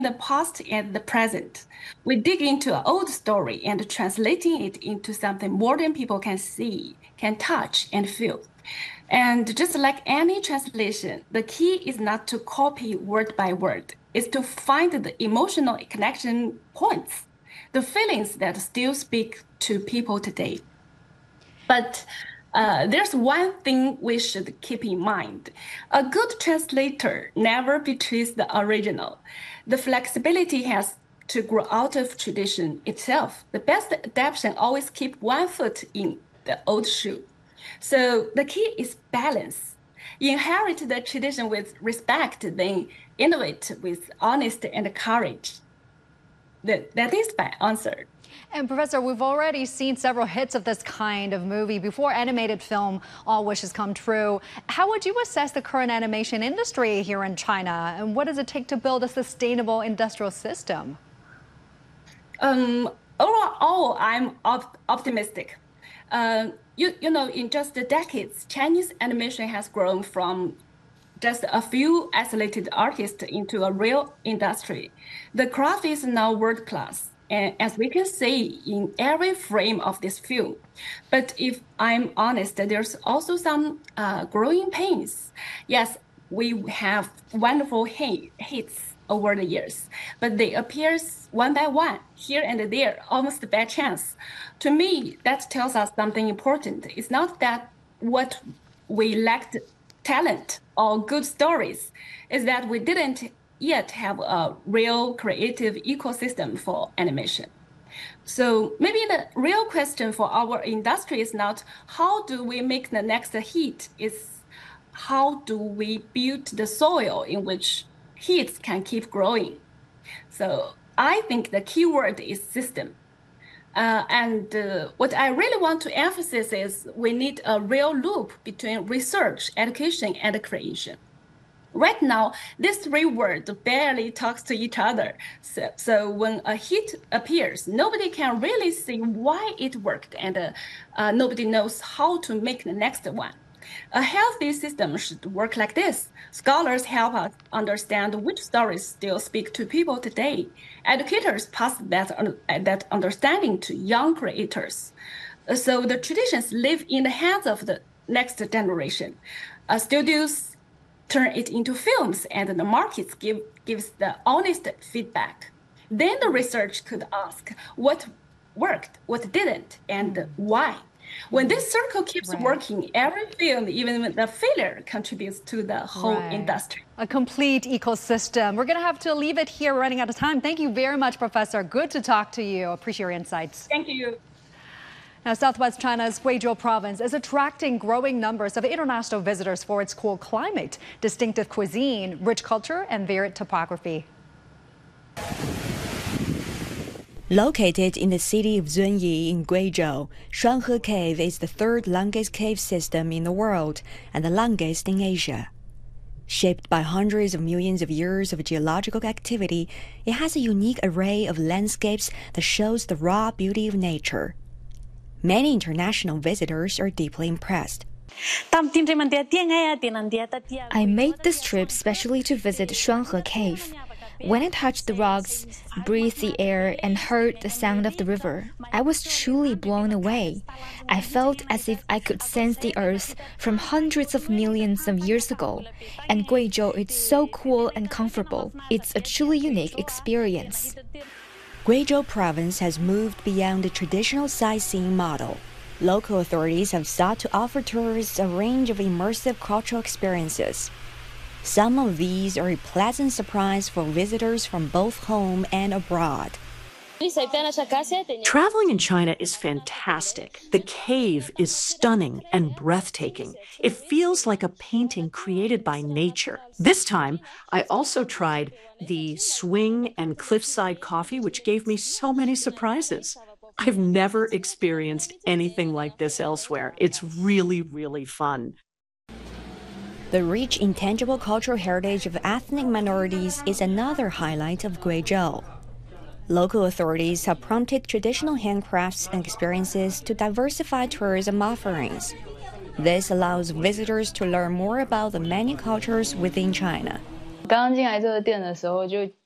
the past and the present. We dig into an old story and translating it into something modern people can see, can touch, and feel. And just like any translation, the key is not to copy word by word, it's to find the emotional connection points, the feelings that still speak to people today. But there's one thing we should keep in mind. A good translator never betrays the original. The flexibility has to grow out of tradition itself. The best adaptation always keep one foot in the old shoe. So the key is balance. Inherit the tradition with respect, then innovate with honesty and courage. That is my answer. And Professor, we've already seen several hits of this kind of movie before animated film All Wishes Come True. How would you assess the current animation industry here in China? And what does it take to build a sustainable industrial system? Overall, I'm optimistic. You know, in just decades, Chinese animation has grown from just a few isolated artists into a real industry. The craft is now world class, and as we can see in every frame of this film. But if I'm honest, there's also some growing pains. Yes, we have wonderful hits over the years, but they appear one by one, here and there, almost by chance. To me, that tells us something important. It's not that what we lacked talent or good stories, is that we didn't yet have a real creative ecosystem for animation. So maybe the real question for our industry is not how do we make the next hit, is how do we build the soil in which hits can keep growing. So I think the key word is system. What I really want to emphasize is we need a real loop between research, education, and creation. Right now, these three words barely talk to each other. So when a hit appears, nobody can really see why it worked, and nobody knows how to make the next one. A healthy system should work like this. Scholars help us understand which stories still speak to people today. Educators pass that understanding to young creators. So the traditions live in the hands of the next generation. Studios turn it into films, and the markets gives the honest feedback. Then the research could ask what worked, what didn't, and why. When this circle keeps working, every film, even the failure, contributes to the whole industry. A complete ecosystem. We're going to have to leave it here. We're running out of time. Thank you very much, Professor. Good to talk to you. Appreciate your insights. Thank you. Now, Southwest China's Guizhou province is attracting growing numbers of international visitors for its cool climate, distinctive cuisine, rich culture, and varied topography. Located in the city of Zunyi in Guizhou, Shuanghe Cave is the third longest cave system in the world and the longest in Asia. Shaped by hundreds of millions of years of geological activity, it has a unique array of landscapes that shows the raw beauty of nature. Many international visitors are deeply impressed. I made this trip specially to visit Shuanghe Cave. When I touched the rocks, breathed the air, and heard the sound of the river, I was truly blown away. I felt as if I could sense the earth from hundreds of millions of years ago. And Guizhou is so cool and comfortable. It's a truly unique experience. Guizhou province has moved beyond the traditional sightseeing model. Local authorities have sought to offer tourists a range of immersive cultural experiences. Some of these are a pleasant surprise for visitors from both home and abroad. Traveling in China is fantastic. The cave is stunning and breathtaking. It feels like a painting created by nature. This time, I also tried the swing and cliffside coffee, which gave me so many surprises. I've never experienced anything like this elsewhere. It's really, really fun. The rich intangible cultural heritage of ethnic minorities is another highlight of Guizhou. Local authorities have prompted traditional handcrafts and experiences to diversify tourism offerings. This allows visitors to learn more about the many cultures within China.